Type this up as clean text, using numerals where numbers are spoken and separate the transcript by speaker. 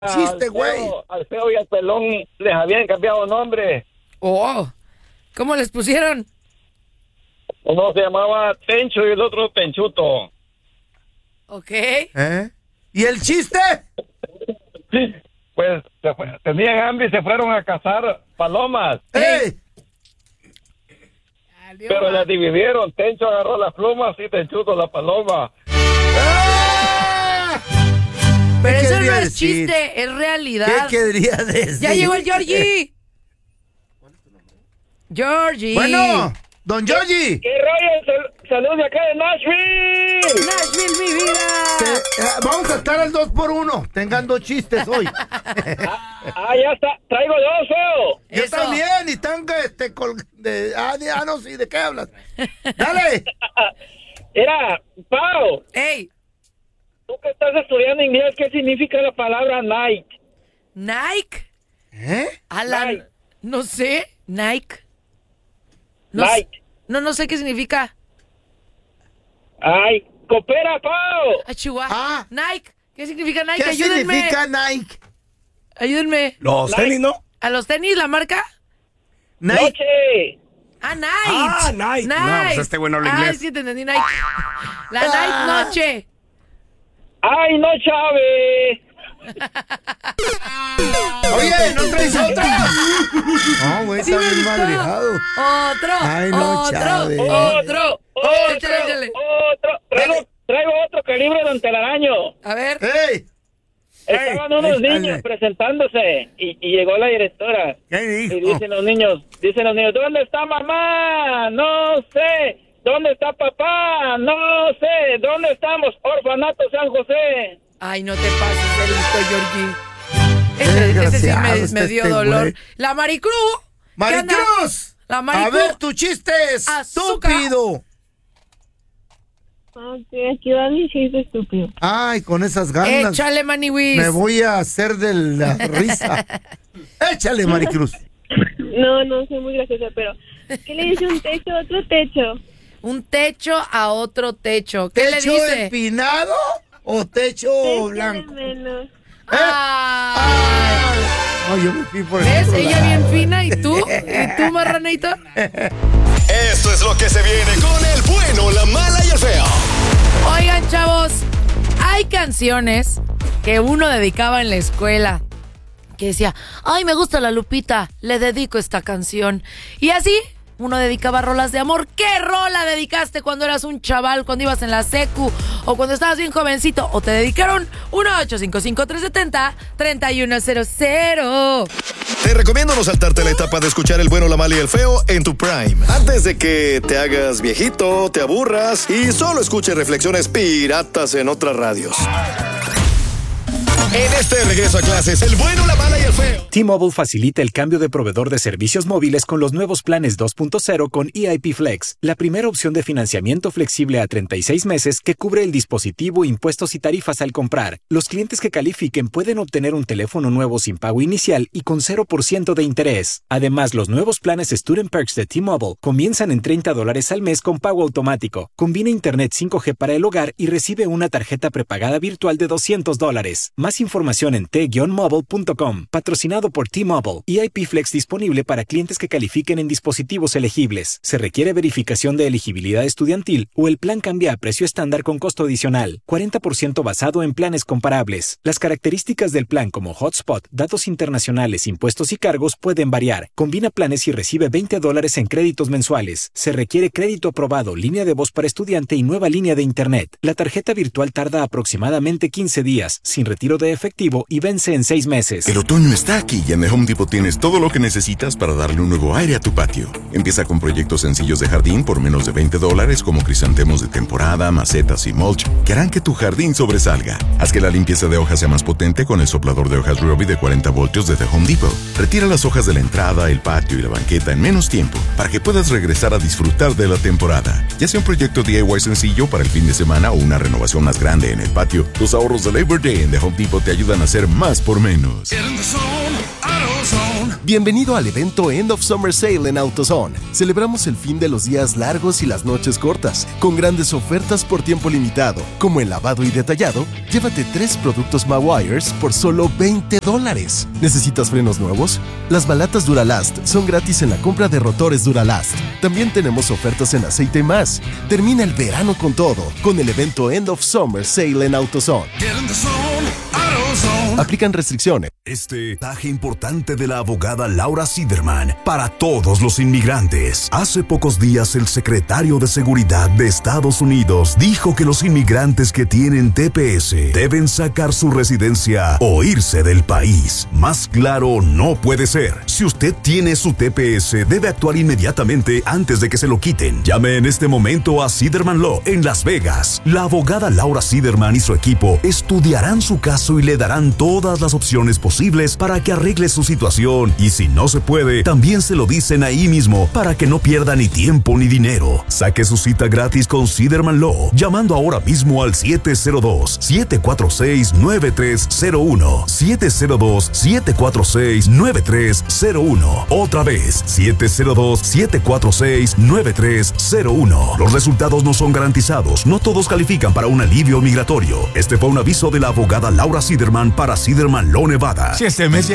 Speaker 1: Chiste, güey.
Speaker 2: Al feo y al pelón les habían cambiado nombre.
Speaker 3: Oh, ¿cómo les pusieron?
Speaker 2: Uno se llamaba Tencho y el otro Tenchuto.
Speaker 3: Ok.
Speaker 1: ¿Y el chiste?
Speaker 2: Pues tenían hambre y se fueron a cazar palomas.
Speaker 1: ¡Ey!
Speaker 2: Pero las dividieron. Tencho agarró las plumas y Tenchuto la paloma.
Speaker 3: Pero eso no es
Speaker 1: decir?
Speaker 3: chiste, es realidad.
Speaker 1: ¿Qué quería decir?
Speaker 3: ¡Ya llegó el Georgie! Georgie.
Speaker 1: Bueno, don Georgie.
Speaker 2: ¿Qué rollo? Saludos de acá de Nashville.
Speaker 3: Nashville, mi vida.
Speaker 1: Vamos a estar al 2x1. Tengan 2 chistes hoy.
Speaker 2: Ya está. Traigo 2, feo.
Speaker 1: Yo
Speaker 3: Eso.
Speaker 1: también. Y están no, sí, ¿de qué hablas? Dale.
Speaker 2: Era, Pau.
Speaker 3: Ey,
Speaker 2: Tú que estás estudiando inglés, ¿qué significa la palabra Nike?
Speaker 3: Nike.
Speaker 1: ¿Eh?
Speaker 3: Alan,
Speaker 2: Nike.
Speaker 3: no sé. Nike. No
Speaker 2: Nike.
Speaker 3: sé- No sé qué significa.
Speaker 2: Ay, coopera, Pau.
Speaker 3: Chihuahua. Nike. ¿Qué significa Nike?
Speaker 1: ¿Qué
Speaker 3: Ayúdenme.
Speaker 1: significa Nike?
Speaker 3: Ayúdenme.
Speaker 4: Los
Speaker 2: Nike.
Speaker 4: tenis, ¿no?
Speaker 3: ¿A los tenis la marca?
Speaker 1: Nike.
Speaker 2: Noche.
Speaker 3: Nike.
Speaker 4: Ah, Nike.
Speaker 3: Nike.
Speaker 4: No, pues este güey no habla
Speaker 3: Ay,
Speaker 4: inglés.
Speaker 3: sí, te entendí, Nike. La Nike noche.
Speaker 2: Ay, no, Chávez.
Speaker 1: Oye, ¿no traes otra? No, güey,
Speaker 3: Sí
Speaker 1: está
Speaker 3: me
Speaker 1: bien
Speaker 3: gustó.
Speaker 1: madreado.
Speaker 3: Otro.
Speaker 1: Ay, no, Chávez.
Speaker 3: Otro. Échale.
Speaker 2: Traigo otro calibre, don Telaraño.
Speaker 3: A ver.
Speaker 1: ¡Ey!
Speaker 2: Estaban unos
Speaker 1: Échale.
Speaker 2: niños presentándose y llegó la directora.
Speaker 1: ¿Qué dijo?
Speaker 2: Y dicen los niños, ¿dónde está mamá? No sé. ¿Dónde está papá? No sé. ¿Dónde estamos? Orfanato San José.
Speaker 3: Ay, no te pases de listo, Georgie. Ese sí
Speaker 1: desgraciado
Speaker 3: me
Speaker 1: está
Speaker 3: dio
Speaker 1: este
Speaker 3: dolor.
Speaker 1: güey.
Speaker 3: La Maricruz. ¿Qué anda?
Speaker 1: ¡Maricruz!
Speaker 3: La Maricruz.
Speaker 1: A ver, tu chiste es
Speaker 3: Azúcar.
Speaker 1: estúpido.
Speaker 5: Ok, aquí va mi chiste estúpido.
Speaker 1: Ay, con esas ganas.
Speaker 3: Échale, Maniwis.
Speaker 1: Me voy a hacer de la risa. Échale, Maricruz.
Speaker 5: No soy muy graciosa, pero ¿qué le dice un techo a otro techo?
Speaker 3: Un techo a otro techo. ¿Qué le
Speaker 1: ¿Techo
Speaker 3: dice?
Speaker 1: empinado o techo
Speaker 5: Techo
Speaker 1: blanco?
Speaker 5: de menos.
Speaker 3: Ay.
Speaker 1: Ay, yo me fui por el
Speaker 3: ¿Ves?
Speaker 1: otro
Speaker 3: Ella
Speaker 1: lado.
Speaker 3: bien fina. ¿Y tú? ¿Y tú, marranito?
Speaker 6: Esto es lo que se viene con el bueno, la mala y el feo.
Speaker 3: Oigan, chavos. Hay canciones que uno dedicaba en la escuela. Que decía, ay, me gusta la Lupita, le dedico esta canción. Y así, uno dedicaba rolas de amor. ¿Qué rola dedicaste cuando eras un chaval, cuando ibas en la secu, o cuando estabas bien jovencito? ¿O te dedicaron? 1-855-370-3100.
Speaker 6: Te recomiendo no saltarte la etapa de escuchar el bueno, la mala y el feo en tu prime. Antes de que te hagas viejito, te aburras y solo escuches reflexiones piratas en otras radios. En este regreso a clases, el bueno, la mala y el feo.
Speaker 7: T-Mobile facilita el cambio de proveedor de servicios móviles con los nuevos planes 2.0 con EIP Flex, la primera opción de financiamiento flexible a 36 meses que cubre el dispositivo, impuestos y tarifas al comprar. Los clientes que califiquen pueden obtener un teléfono nuevo sin pago inicial y con 0% de interés. Además, los nuevos planes Student Perks de T-Mobile comienzan en $30 al mes con pago automático. Combina Internet 5G para el hogar y recibe una tarjeta prepagada virtual de $200. Más información en t-mobile.com. Patrocinado por T-Mobile. EIP Flex disponible para clientes que califiquen en dispositivos elegibles. Se requiere verificación de elegibilidad estudiantil o el plan cambia a precio estándar con costo adicional. 40% basado en planes comparables. Las características del plan como hotspot, datos internacionales, impuestos y cargos pueden variar. Combina planes y recibe $20 en créditos mensuales. Se requiere crédito aprobado, línea de voz para estudiante y nueva línea de internet. La tarjeta virtual tarda aproximadamente 15 días, sin retiro de efectivo y vence en 6 meses.
Speaker 8: El otoño está aquí y en The Home Depot tienes todo lo que necesitas para darle un nuevo aire a tu patio. Empieza con proyectos sencillos de jardín por menos de $20 como crisantemos de temporada, macetas y mulch que harán que tu jardín sobresalga. Haz que la limpieza de hojas sea más potente con el soplador de hojas Ryobi de 40 voltios de The Home Depot. Retira las hojas de la entrada, el patio y la banqueta en menos tiempo para que puedas regresar a disfrutar de la temporada. Ya sea un proyecto DIY sencillo para el fin de semana o una renovación más grande en el patio, los ahorros de Labor Day en The Home Depot te ayudan a hacer más por menos.
Speaker 4: Bienvenido al evento End of Summer Sale en AutoZone. Celebramos el fin de los días largos y las noches cortas, con grandes ofertas por tiempo limitado, como el lavado y detallado. Llévate 3 productos Mawires por solo $20. ¿Necesitas frenos nuevos? Las balatas Duralast son gratis en la compra de rotores Duralast. También tenemos ofertas en aceite y más. Termina el verano con todo, con el evento End of Summer Sale en AutoZone. Aplican restricciones.
Speaker 9: Este mensaje importante de la abogada Laura Siderman para todos los inmigrantes. Hace pocos días el secretario de Seguridad de Estados Unidos dijo que los inmigrantes que tienen TPS deben sacar su residencia o irse del país. Más claro no puede ser. Si usted tiene su TPS, debe actuar inmediatamente antes de que se lo quiten. Llame en este momento a Siderman Law en Las Vegas. La abogada Laura Siderman y su equipo estudiarán su caso y le darán todas las opciones posibles para que arregle su situación, y si no se puede, también se lo dicen ahí mismo para que no pierda ni tiempo ni dinero. Saque su cita gratis con Siderman Law llamando ahora mismo al 702-746-9301. 702-746-9301. Otra vez, 702-746-9301. Los resultados no son garantizados, no todos califican para un alivio migratorio. Este fue un aviso de la abogada Laura Siderman para Siderman Law Nevada.
Speaker 10: Si este mes